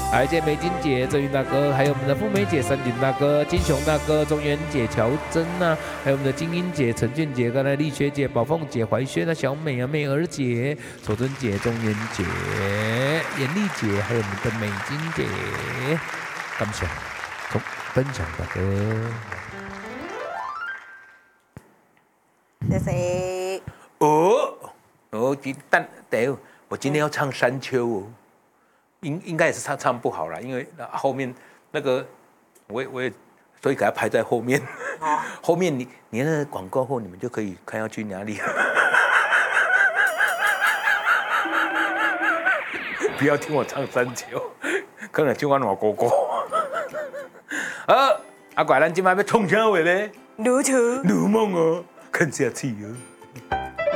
还有一些梅金姐、郑云大哥，还有我们的富美姐、山顶大哥、金雄大哥、中原姐、乔珍呐，还有我们的金英姐、陈俊姐、刚才丽雪姐、宝凤姐、怀轩啊、小美啊、美儿姐、守贞姐、中原姐、严丽姐，还有我们的美金姐，感谢从分享大哥。 谢谢。 我今天要唱山丘哦，应该也是唱不好了，因为后面那个我也所以给他排在后面，后面你那个广告后你们就可以看要去哪里，不要听我唱山丘，可能今晚我哥哥。阿怪咱今晚要冲啥话呢？ 如图如梦哦，看下去哦。